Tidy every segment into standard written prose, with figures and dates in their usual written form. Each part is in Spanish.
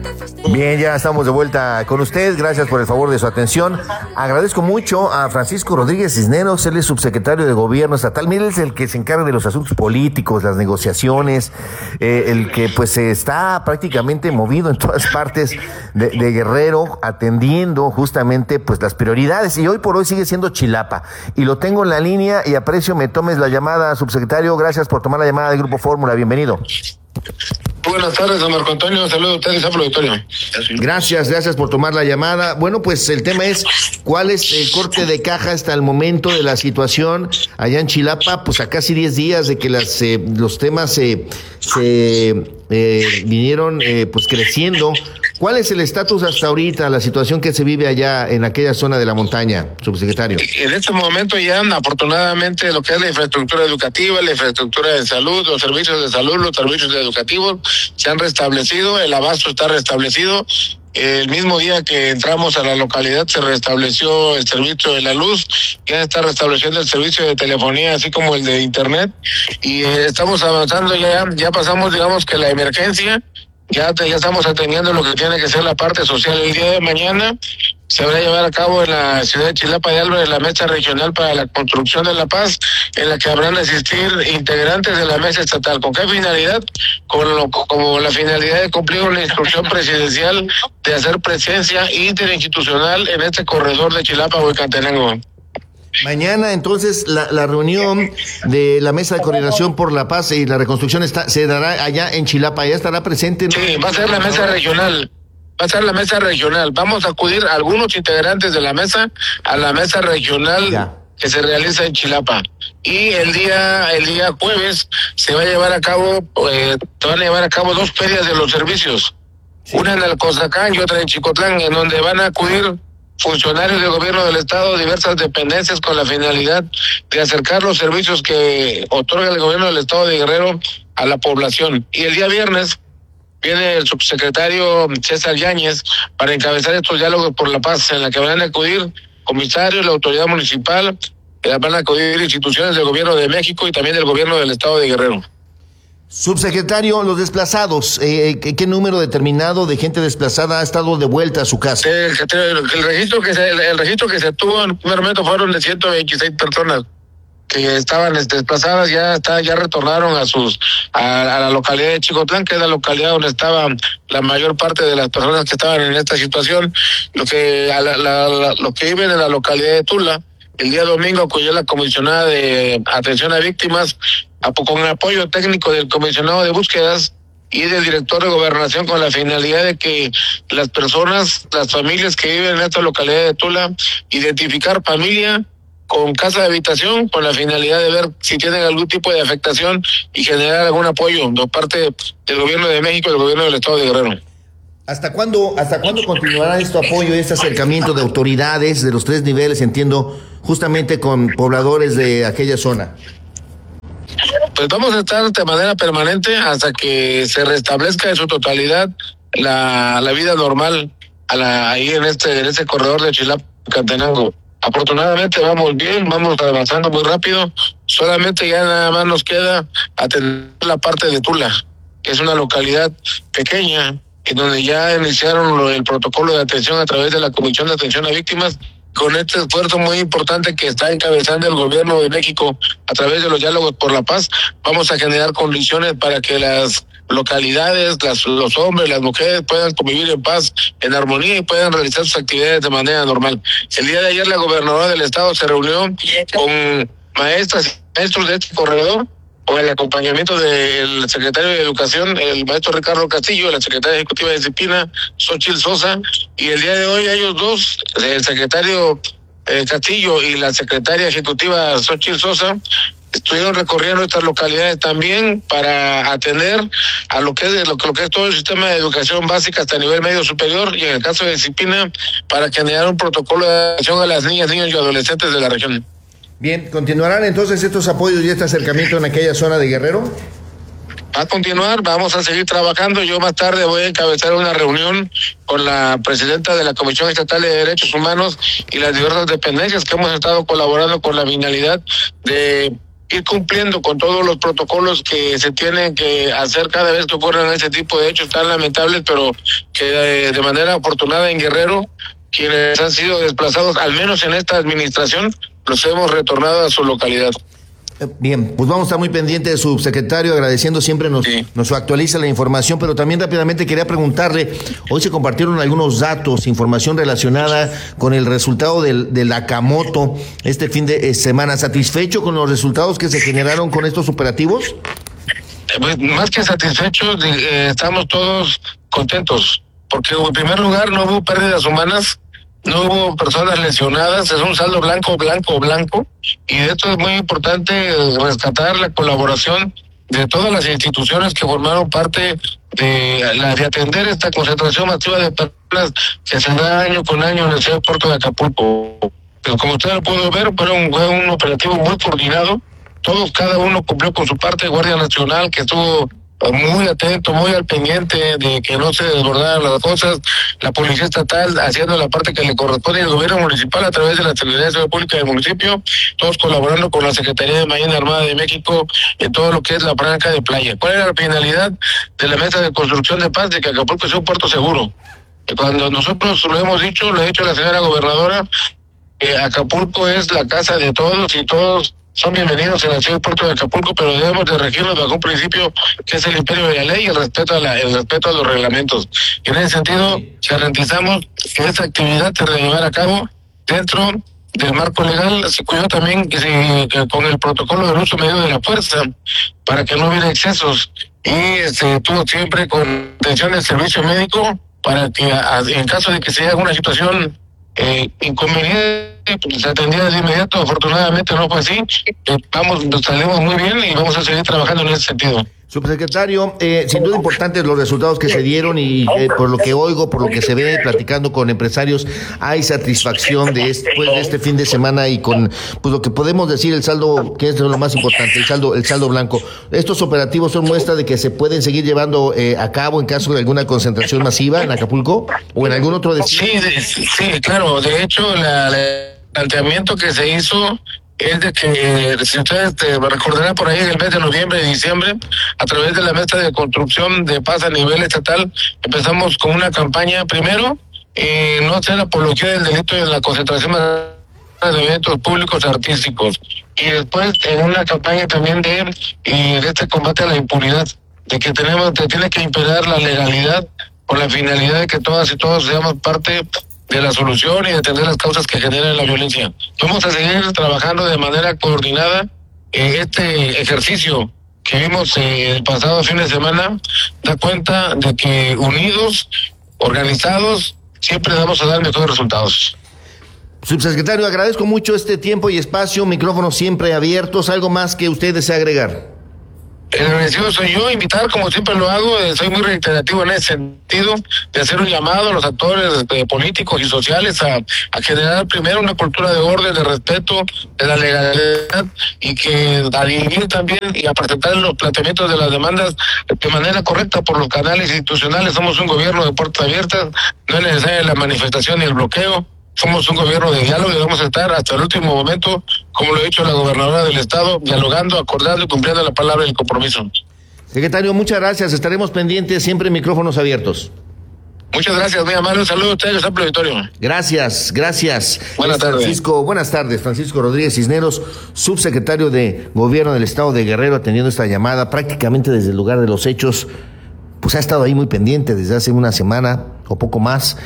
Bien, ya estamos de vuelta con usted. Gracias por el favor de su atención. Agradezco mucho a Francisco Rodríguez Cisneros, él es subsecretario de Gobierno Estatal. Mire, él es el que se encarga de los asuntos políticos, las negociaciones, el que pues está prácticamente movido en todas partes de Guerrero, atendiendo justamente pues las prioridades. Y hoy por hoy sigue siendo Chilapa. Y lo tengo en la línea y aprecio me tomes la llamada, subsecretario. Gracias por tomar la llamada de Grupo Fórmula. Bienvenido. Buenas tardes, don Marco Antonio. Saludos a ustedes, al auditorio. Gracias por tomar la llamada. Bueno, pues el tema es, ¿cuál es el corte de caja hasta el momento de la situación allá en Chilapa? Pues a casi 10 días de que los temas vinieron pues creciendo. ¿Cuál es el estatus hasta ahorita, la situación que se vive allá en aquella zona de la montaña, subsecretario? En este momento ya, afortunadamente, lo que es la infraestructura educativa, la infraestructura de salud, los servicios de salud, los servicios educativos se han restablecido, el abasto está restablecido. El mismo día que entramos a la localidad se restableció el servicio de la luz, ya está restableciendo el servicio de telefonía, así como el de internet, y estamos avanzando ya pasamos, digamos que la emergencia. Ya estamos atendiendo lo que tiene que ser la parte social. El día de mañana se va a llevar a cabo en la ciudad de Chilapa de Álvarez la mesa regional para la construcción de la paz, en la que habrán de asistir integrantes de la mesa estatal. ¿Con qué finalidad? Como la finalidad de cumplir una instrucción presidencial de hacer presencia interinstitucional en este corredor de Chilapa-Huehuetenango. Mañana, entonces, la reunión de la Mesa de Coordinación por la Paz y la Reconstrucción se dará allá en Chilapa. ¿Ya estará presente? Sí, va a ser la mesa regional. Va a ser la mesa regional. Vamos a acudir algunos integrantes de la mesa a la mesa regional que se realiza en Chilapa. Y el día jueves se va a llevar a cabo, dos ferias de los servicios. Sí. Una en Alcozacán y otra en Chicotlán, en donde van a acudir funcionarios del gobierno del estado, diversas dependencias, con la finalidad de acercar los servicios que otorga el gobierno del estado de Guerrero a la población. Y el día viernes viene el subsecretario César Yáñez para encabezar estos diálogos por la paz, en la que van a acudir comisarios, la autoridad municipal, van a acudir instituciones del gobierno de México y también del gobierno del estado de Guerrero. Subsecretario, los desplazados, ¿qué número determinado de gente desplazada ha estado de vuelta a su casa? El registro que se tuvo en primer momento fueron de 126 personas que estaban desplazadas, ya retornaron a la localidad de Chicotlán, que es la localidad donde estaban la mayor parte de las personas que estaban en esta situación. Lo que viven en la localidad de Tula, el día domingo acudió la comisionada de atención a víctimas con el apoyo técnico del comisionado de búsquedas y del director de gobernación, con la finalidad de que las familias que viven en esta localidad de Tula, identificar familia con casa de habitación, con la finalidad de ver si tienen algún tipo de afectación y generar algún apoyo por parte del gobierno de México y del gobierno del estado de Guerrero. ¿Hasta cuándo continuará este apoyo y este acercamiento de autoridades de los 3 niveles, entiendo, justamente con pobladores de aquella zona? Pues vamos a estar de manera permanente hasta que se restablezca en su totalidad la vida normal ahí en este corredor de Chilapa-Huehuetenango. Afortunadamente vamos bien, vamos avanzando muy rápido. Solamente ya nada más nos queda atender la parte de Tula, que es una localidad pequeña, en donde ya iniciaron el protocolo de atención a través de la Comisión de Atención a Víctimas, con este esfuerzo muy importante que está encabezando el gobierno de México a través de los diálogos por la paz. Vamos a generar condiciones para que las localidades, los hombres, las mujeres puedan convivir en paz, en armonía, y puedan realizar sus actividades de manera normal. El día de ayer la gobernadora del estado se reunió con maestras y maestros de este corredor, con el acompañamiento del secretario de Educación, el maestro Ricardo Castillo, la secretaria ejecutiva de Disciplina, Xochitl Sosa, y el día de hoy ellos dos, el secretario Castillo y la secretaria ejecutiva Xochitl Sosa, estuvieron recorriendo estas localidades también para atender a lo que es todo el sistema de educación básica hasta nivel medio superior, y en el caso de Disciplina, para generar un protocolo de atención a las niñas, niños y adolescentes de la región. Bien, ¿continuarán entonces estos apoyos y este acercamiento en aquella zona de Guerrero? Va a continuar, vamos a seguir trabajando. Yo más tarde voy a encabezar una reunión con la presidenta de la Comisión Estatal de Derechos Humanos y las diversas dependencias que hemos estado colaborando con la finalidad de ir cumpliendo con todos los protocolos que se tienen que hacer cada vez que ocurren ese tipo de hechos tan lamentables, pero que de manera afortunada en Guerrero, quienes han sido desplazados, al menos en esta administración, los hemos retornado a su localidad. Bien, pues vamos a estar muy pendientes, subsecretario, agradeciendo siempre nos actualiza la información, pero también rápidamente quería preguntarle, hoy se compartieron algunos datos, información relacionada con el resultado del Acamoto este fin de semana. ¿Satisfecho con los resultados que se generaron con estos operativos? Pues más que satisfechos, estamos todos contentos, porque en primer lugar no hubo pérdidas humanas, no hubo personas lesionadas, es un saldo blanco, y de esto es muy importante rescatar la colaboración de todas las instituciones que formaron parte de atender esta concentración masiva de personas que se da año con año en el aeropuerto de Acapulco. Pero como usted lo pudo ver, fue un operativo muy coordinado, cada uno cumplió con su parte, Guardia Nacional, que estuvo muy atento, muy al pendiente de que no se desbordaran las cosas, la Policía Estatal haciendo la parte que le corresponde, y el gobierno municipal a través de la Secretaría de Seguridad Pública del municipio, todos colaborando con la Secretaría de Marina Armada de México en todo lo que es la franja de playa. ¿Cuál era la finalidad de la mesa de construcción de paz? De que Acapulco sea un puerto seguro. Cuando nosotros lo hemos dicho, lo ha dicho la señora gobernadora, que Acapulco es la casa de todos y todos son bienvenidos en la ciudad del puerto de Acapulco, pero debemos de regirnos bajo un principio que es el imperio de la ley y el respeto a los reglamentos. Y en ese sentido, garantizamos que esta actividad se debe llevar a cabo dentro del marco legal. Se cuidó también que con el protocolo del uso medio de la fuerza, para que no hubiera excesos, y se tuvo siempre con atención del servicio médico, para que en caso de que se haga una situación inconveniente, pues se atendía de inmediato. Afortunadamente no fue así. Salimos muy bien y vamos a seguir trabajando en ese sentido. Subsecretario, sin duda importantes los resultados que se dieron y por lo que oigo, por lo que se ve platicando con empresarios, hay satisfacción después de este fin de semana y con pues lo que podemos decir el saldo, que es lo más importante, el saldo blanco. Estos operativos son muestra de que se pueden seguir llevando a cabo en caso de alguna concentración masiva en Acapulco o en algún otro destino. Sí, claro. De hecho, el planteamiento que se hizo es de que, si ustedes recordarán, por ahí en el mes de noviembre y diciembre, a través de la mesa de construcción de paz a nivel estatal, empezamos con una campaña, primero, no hacer apología del delito de la concentración de eventos públicos artísticos, y después en una campaña también de este combate a la impunidad, de que tiene que imperar la legalidad con la finalidad de que todas y todos seamos parte de la solución y de atender las causas que generan la violencia. Vamos a seguir trabajando de manera coordinada. Este ejercicio que vimos el pasado fin de semana da cuenta de que unidos, organizados, siempre vamos a dar mejores resultados. Subsecretario, agradezco mucho este tiempo y espacio, micrófonos siempre abiertos. ¿Algo más que usted desea agregar? El agradecido soy yo, invitar como siempre lo hago, soy muy reiterativo en ese sentido, de hacer un llamado a los actores políticos y sociales a generar primero una cultura de orden, de respeto, de la legalidad, y que a dirimir también y a presentar los planteamientos de las demandas de manera correcta por los canales institucionales. Somos un gobierno de puertas abiertas, no es necesaria la manifestación ni el bloqueo. Somos un gobierno de diálogo y vamos a estar hasta el último momento, como lo ha dicho la gobernadora del estado, dialogando, acordando y cumpliendo la palabra del compromiso. Secretario, muchas gracias. Estaremos pendientes, siempre micrófonos abiertos. Muchas gracias, muy amable. Un saludo a ustedes, amplio auditorio. Gracias. Buenas tardes. Buenas tardes, Francisco Rodríguez Cisneros, subsecretario de Gobierno del Estado de Guerrero, atendiendo esta llamada prácticamente desde el lugar de los hechos. Pues ha estado ahí muy pendiente desde hace una semana o poco más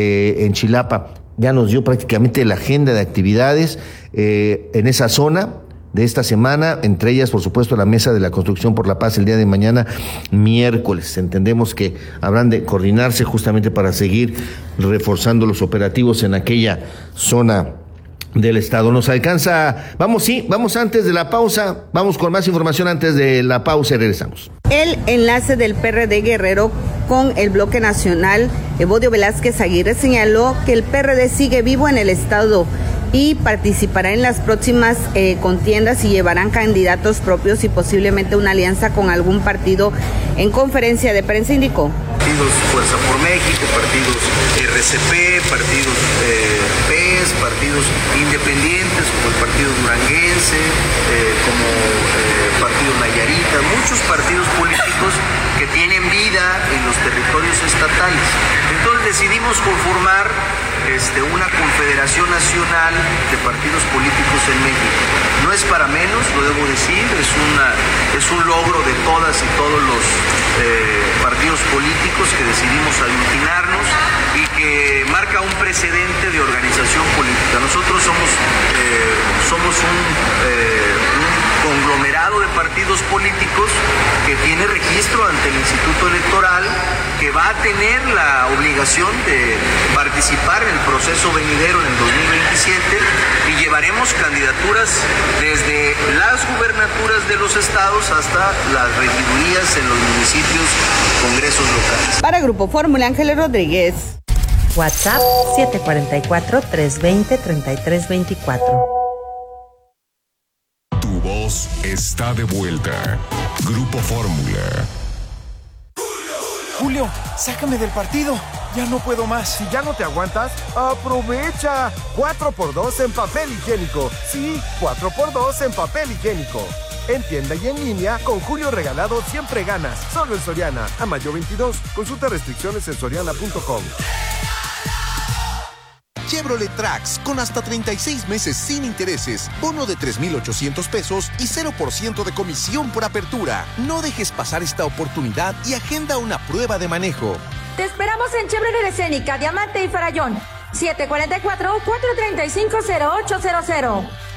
en Chilapa. Ya nos dio prácticamente la agenda de actividades en esa zona de esta semana, entre ellas, por supuesto, la Mesa de la Construcción por la Paz el día de mañana, miércoles. Entendemos que habrán de coordinarse justamente para seguir reforzando los operativos en aquella zona del estado. Nos alcanza, vamos antes de la pausa, vamos con más información antes de la pausa y regresamos. El enlace del PRD Guerrero con el Bloque Nacional, Evodio Velázquez Aguirre, señaló que el PRD sigue vivo en el estado y participará en las próximas contiendas y llevarán candidatos propios y posiblemente una alianza con algún partido. En conferencia de prensa indicó: partidos Fuerza por México, partidos RCP, partidos PES, partidos independientes como el partido duranguense, como partido Nayarita, muchos partidos políticos que tienen vida en los territorios estatales. Entonces decidimos conformar una confederación nacional de partidos políticos en México. No es para menos, lo debo decir, es un logro de todas y todos los partidos políticos que decidimos aglutinarnos y que marca un precedente de organización política. Nosotros somos un conglomerado de partidos políticos que tiene registro ante el Instituto Electoral, que va a tener la obligación de participar en el proceso venidero en el 2027 y llevaremos candidaturas desde las gubernaturas de los estados hasta las regidurías en los municipios, congresos locales. Para Grupo Fórmula, Ángeles Rodríguez. WhatsApp 744-320-3324. Tu voz está de vuelta. Grupo Fórmula. Julio, sácame del partido. Ya no puedo más. Si ya no te aguantas, aprovecha. 4x2 en papel higiénico. Sí, 4x2 en papel higiénico. En tienda y en línea, con Julio Regalado siempre ganas. Solo en Soriana. A mayo 22. Consulta restricciones en soriana.com. Chevrolet Trax con hasta 36 meses sin intereses, bono de 3,800 pesos y 0% de comisión por apertura. No dejes pasar esta oportunidad y agenda una prueba de manejo. Te esperamos en Chevrolet Escénica, Diamante y Farallón. 744-435-0800.